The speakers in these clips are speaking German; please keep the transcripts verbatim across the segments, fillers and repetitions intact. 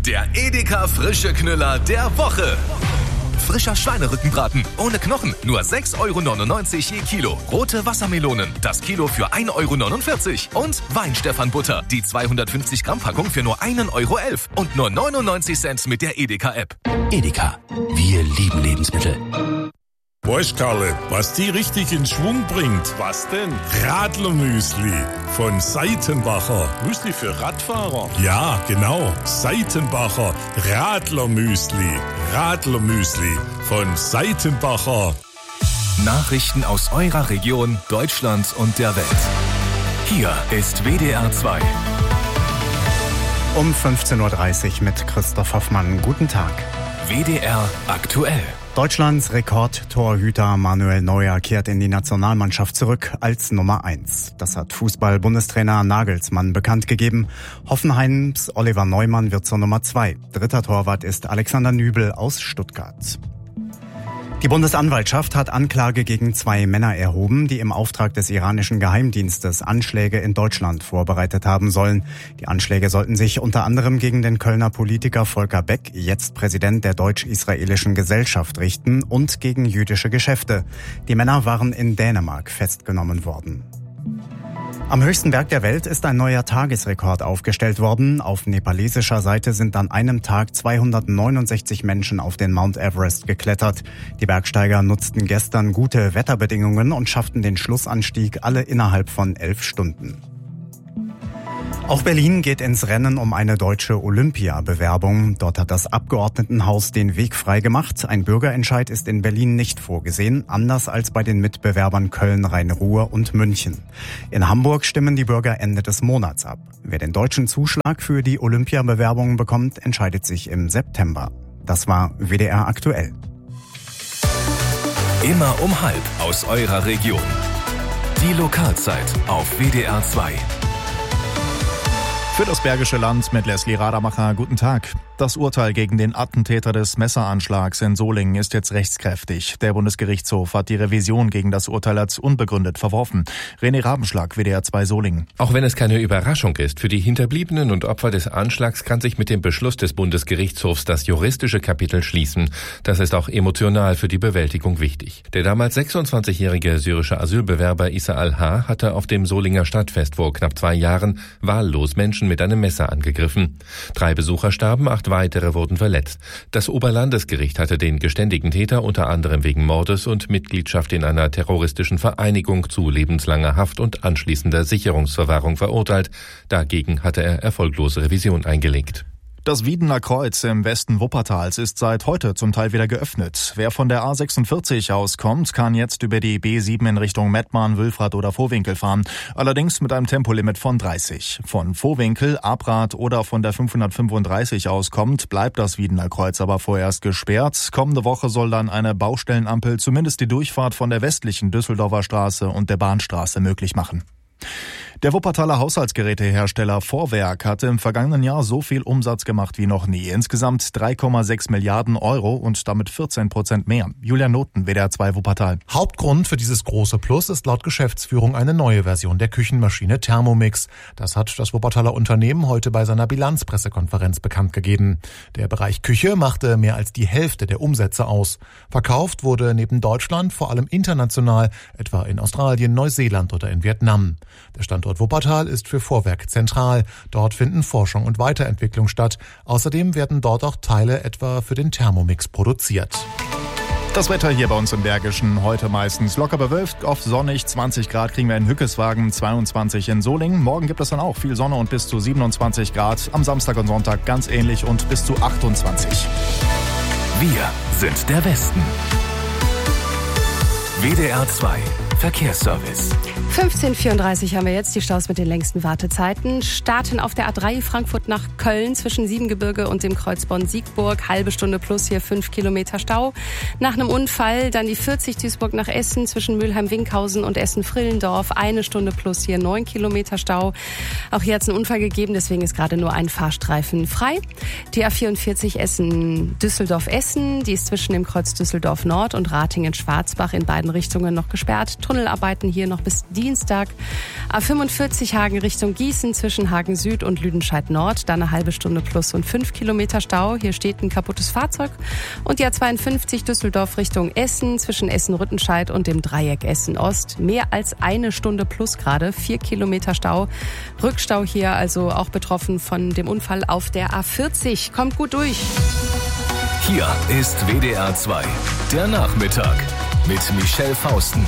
Der Edeka frische Knüller der Woche. Frischer Schweinerückenbraten ohne Knochen, nur sechs Euro neunundneunzig je Kilo. Rote Wassermelonen, das Kilo für ein Euro neunundvierzig. Und Weinstephan-Butter, die zweihundertfünfzig Gramm Packung für nur ein Euro elf. Und nur neunundneunzig Cent mit der Edeka-App. Edeka, wir lieben Lebensmittel. Weißt, Karle, was die richtig in Schwung bringt? Was denn? Radlermüsli von Seitenbacher. Müsli für Radfahrer? Ja, genau. Seitenbacher Radlermüsli. Radlermüsli von Seitenbacher. Nachrichten aus eurer Region, Deutschland und der Welt. Hier ist W D R zwei. Um fünfzehn Uhr dreißig mit Christoph Hoffmann. Guten Tag. W D R aktuell. Deutschlands Rekordtorhüter Manuel Neuer kehrt in die Nationalmannschaft zurück als Nummer eins. Das hat Fußball-Bundestrainer Nagelsmann bekannt gegeben. Hoffenheims Oliver Neumann wird zur Nummer zwei. Dritter Torwart ist Alexander Nübel aus Stuttgart. Die Bundesanwaltschaft hat Anklage gegen zwei Männer erhoben, die im Auftrag des iranischen Geheimdienstes Anschläge in Deutschland vorbereitet haben sollen. Die Anschläge sollten sich unter anderem gegen den Kölner Politiker Volker Beck, jetzt Präsident der Deutsch-Israelischen Gesellschaft, richten und gegen jüdische Geschäfte. Die Männer waren in Dänemark festgenommen worden. Am höchsten Berg der Welt ist ein neuer Tagesrekord aufgestellt worden. Auf nepalesischer Seite sind an einem Tag zweihundertneunundsechzig Menschen auf den Mount Everest geklettert. Die Bergsteiger nutzten gestern gute Wetterbedingungen und schafften den Schlussanstieg alle innerhalb von elf Stunden. Auch Berlin geht ins Rennen um eine deutsche Olympia-Bewerbung. Dort hat das Abgeordnetenhaus den Weg freigemacht. Ein Bürgerentscheid ist in Berlin nicht vorgesehen, anders als bei den Mitbewerbern Köln, Rhein-Ruhr und München. In Hamburg stimmen die Bürger Ende des Monats ab. Wer den deutschen Zuschlag für die Olympia-Bewerbung bekommt, entscheidet sich im September. Das war W D R aktuell. Immer um halb aus eurer Region. Die Lokalzeit auf W D R zwei. Für das Bergische Land mit Leslie Rademacher, guten Tag. Das Urteil gegen den Attentäter des Messeranschlags in Solingen ist jetzt rechtskräftig. Der Bundesgerichtshof hat die Revision gegen das Urteil als unbegründet verworfen. René Rabenschlag, W D R zwei Solingen. Auch wenn es keine Überraschung ist, für die Hinterbliebenen und Opfer des Anschlags kann sich mit dem Beschluss des Bundesgerichtshofs das juristische Kapitel schließen. Das ist auch emotional für die Bewältigung wichtig. Der damals sechsundzwanzigjährige syrische Asylbewerber Issa Al-Ha hatte auf dem Solinger Stadtfest vor knapp zwei Jahren wahllos Menschen mit einem Messer angegriffen. Drei Besucher starben, acht weitere wurden verletzt. Das Oberlandesgericht hatte den geständigen Täter unter anderem wegen Mordes und Mitgliedschaft in einer terroristischen Vereinigung zu lebenslanger Haft und anschließender Sicherungsverwahrung verurteilt. Dagegen hatte er erfolglose Revision eingelegt. Das Wiedener Kreuz im Westen Wuppertals ist seit heute zum Teil wieder geöffnet. Wer von der A sechsundvierzig aus kommt, kann jetzt über die B sieben in Richtung Mettmann, Wülfrath oder Vohwinkel fahren. Allerdings mit einem Tempolimit von dreißig. Von Vohwinkel, Abrath oder von der fünfhundertfünfunddreißig aus kommt, bleibt das Wiedener Kreuz aber vorerst gesperrt. Kommende Woche soll dann eine Baustellenampel zumindest die Durchfahrt von der westlichen Düsseldorfer Straße und der Bahnstraße möglich machen. Der Wuppertaler Haushaltsgerätehersteller Vorwerk hatte im vergangenen Jahr so viel Umsatz gemacht wie noch nie. Insgesamt drei Komma sechs Milliarden Euro und damit vierzehn Prozent mehr. Julian Noten, W D R zwei Wuppertal. Hauptgrund für dieses große Plus ist laut Geschäftsführung eine neue Version der Küchenmaschine Thermomix. Das hat das Wuppertaler Unternehmen heute bei seiner Bilanzpressekonferenz bekannt gegeben. Der Bereich Küche machte mehr als die Hälfte der Umsätze aus. Verkauft wurde neben Deutschland vor allem international, etwa in Australien, Neuseeland oder in Vietnam. Der Standort Wuppertal ist für Vorwerk zentral. Dort finden Forschung und Weiterentwicklung statt. Außerdem werden dort auch Teile etwa für den Thermomix produziert. Das Wetter hier bei uns im Bergischen heute meistens locker bewölkt, oft sonnig, zwanzig Grad kriegen wir in Hückeswagen, zweiundzwanzig in Solingen. Morgen gibt es dann auch viel Sonne und bis zu siebenundzwanzig Grad. Am Samstag und Sonntag ganz ähnlich und bis zu achtundzwanzig. Wir sind der Westen. W D R zwei Verkehrsservice. fünfzehn Uhr vierunddreißig haben wir jetzt die Staus mit den längsten Wartezeiten. Starten auf der A drei Frankfurt nach Köln zwischen Siebengebirge und dem Kreuz Bonn-Siegburg. Halbe Stunde plus hier fünf Kilometer Stau. Nach einem Unfall dann die vierzig Duisburg nach Essen zwischen Mülheim-Winkhausen und Essen-Frillendorf. Eine Stunde plus hier neun Kilometer Stau. Auch hier hat es einen Unfall gegeben, deswegen ist gerade nur ein Fahrstreifen frei. Die A vierundvierzig Essen-Düsseldorf-Essen, die ist zwischen dem Kreuz Düsseldorf Nord und Ratingen-Schwarzbach in beiden Richtungen noch gesperrt. Tunnelarbeiten hier noch bis Dienstag. A fünfundvierzig Hagen Richtung Gießen zwischen Hagen Süd und Lüdenscheid Nord. Da eine halbe Stunde plus und fünf Kilometer Stau. Hier steht ein kaputtes Fahrzeug. Und die A zweiundfünfzig Düsseldorf Richtung Essen zwischen Essen-Rüttenscheid und dem Dreieck Essen-Ost. Mehr als eine Stunde plus gerade. Vier Kilometer Stau. Rückstau hier also auch betroffen von dem Unfall auf der A vierzig. Kommt gut durch. Hier ist W D R zwei, der Nachmittag mit Michelle Fausten.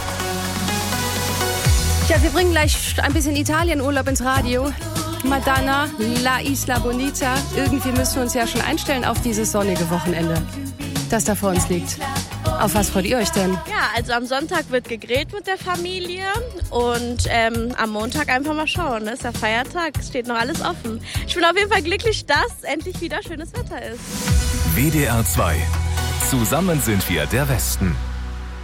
Ja, wir bringen gleich ein bisschen Italienurlaub ins Radio. Madonna, La Isla Bonita. Irgendwie müssen wir uns ja schon einstellen auf dieses sonnige Wochenende, das da vor uns liegt. Auf was freut ihr euch denn? Ja, also am Sonntag wird gegrillt mit der Familie und ähm, am Montag einfach mal schauen. Das ist der Feiertag, es steht noch alles offen. Ich bin auf jeden Fall glücklich, dass endlich wieder schönes Wetter ist. W D R zwei. Zusammen sind wir der Westen.